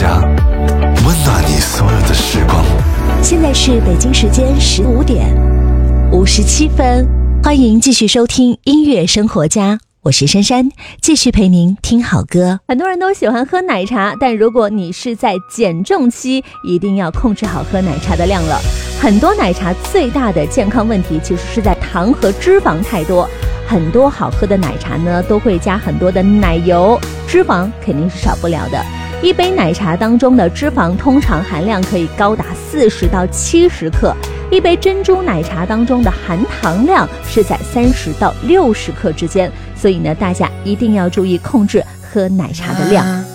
家，温暖你所有的时光。 现在是北京时间15点57分，欢迎继续收听音乐生活家，我是珊珊，继续陪您听好歌。 很多人都喜欢喝奶茶，但如果你是在减重期，一定要控制好喝奶茶的量了。很多奶茶最大的健康问题其实是在糖和脂肪太多，很多好喝的奶茶呢都会加很多的奶油，脂肪肯定是少不了的。一杯奶茶当中的脂肪通常含量可以高达40到70克，一杯珍珠奶茶当中的含糖量是在30到60克之间，所以呢，大家一定要注意控制喝奶茶的量。